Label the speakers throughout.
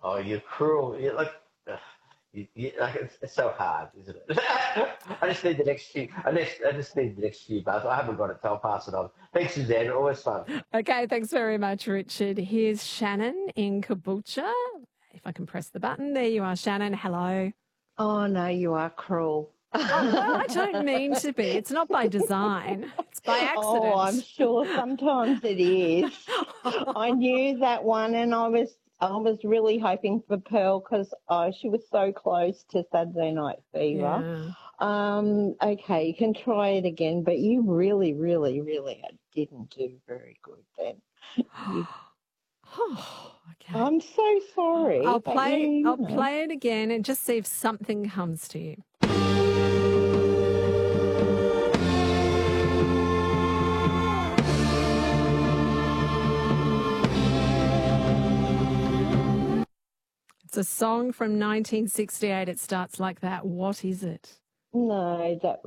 Speaker 1: Oh, you're cruel. You're like, ugh, like it's so hard, isn't it? I just need the next few. I just need the next few bars. I haven't got it, so I'll pass it on. Thanks, Suzanne. Always fun.
Speaker 2: Okay, thanks very much, Richard. Here's Shannon in Caboolture. If I can press the button. There you are, Shannon. Hello.
Speaker 3: Oh, no, you are cruel.
Speaker 2: Oh, well, I don't mean to be. It's not by design. It's by accident.
Speaker 3: Oh, I'm sure sometimes it is. I knew that one, and I was really hoping for Pearl because she was so close to Saturday Night Fever.
Speaker 2: Yeah.
Speaker 3: Okay, you can try it again, but you really, really, really didn't do very good then. You-
Speaker 2: Okay.
Speaker 3: I'm so sorry.
Speaker 2: I'll
Speaker 3: but
Speaker 2: play
Speaker 3: you
Speaker 2: I'll
Speaker 3: know.
Speaker 2: play it again and just see if something comes to you. It's a song from 1968. It starts like that. What is it?
Speaker 3: No, that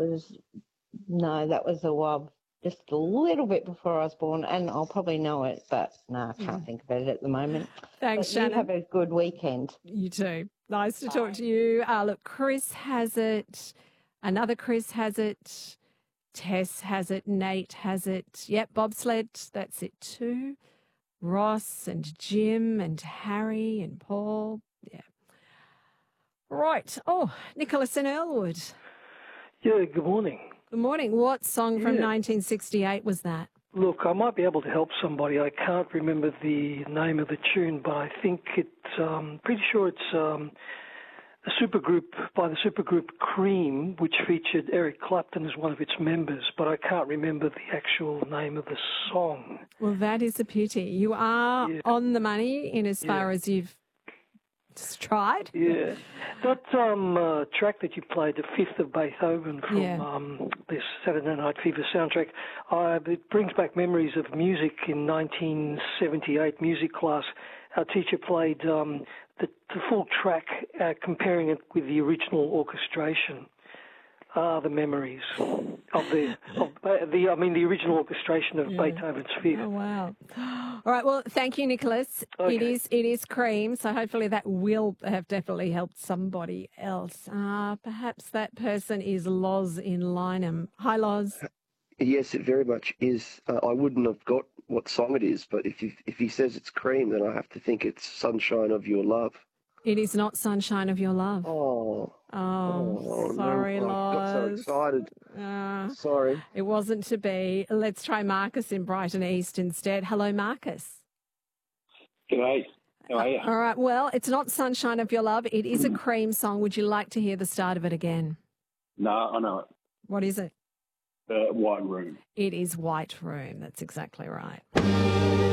Speaker 3: was a while, just a little bit before I was born, and I'll probably know it, but no, I can't think of it at the moment.
Speaker 2: Thanks,
Speaker 3: But
Speaker 2: Shannon.
Speaker 3: you have a good weekend.
Speaker 2: You too. Nice to talk to you. Look, Chris has it. Another Chris has it. Tess has it. Nate has it. Yep, bobsled. That's it too. Ross and Jim and Harry and Paul. Yeah. Right. Oh, Nicholas in Earlwood.
Speaker 4: Yeah, good morning.
Speaker 2: Good morning. What song from
Speaker 4: Yeah.
Speaker 2: 1968 was that?
Speaker 4: Look, I might be able to help somebody. I can't remember the name of the tune, but I think pretty sure it's a supergroup by the supergroup Cream, which featured Eric Clapton as one of its members, but I can't remember the actual name of the song.
Speaker 2: Well, that is a pity. You are on the money in as far as you've tried.
Speaker 4: Yeah. That track that you played, The Fifth of Beethoven from this Saturday Night Fever soundtrack, it brings back memories of music in 1978 music class. Our teacher played the full track, comparing it with the original orchestration. The memories of the original orchestration of Beethoven's Fifth.
Speaker 2: Oh, wow. All right, well, thank you, Nicholas.
Speaker 4: Okay.
Speaker 2: It is Cream, so hopefully that will have definitely helped somebody else. Perhaps that person is Loz in Lynham. Hi, Loz.
Speaker 5: Yes, it very much is. I wouldn't have got what song it is, but if he says it's Cream, then I have to think it's Sunshine of Your Love.
Speaker 2: It is not Sunshine of Your Love.
Speaker 5: Oh,
Speaker 2: sorry,
Speaker 5: no.
Speaker 2: Loz.
Speaker 5: I got so excited. Sorry.
Speaker 2: It wasn't to be. Let's try Marcus in Brighton East instead. Hello, Marcus.
Speaker 6: G'day. How are you?
Speaker 2: All right, well, it's not Sunshine of Your Love. It is a Cream song. Would you like to hear the start of it again?
Speaker 6: No, I know it.
Speaker 2: What is it?
Speaker 6: White Room.
Speaker 2: It is White Room. That's exactly right.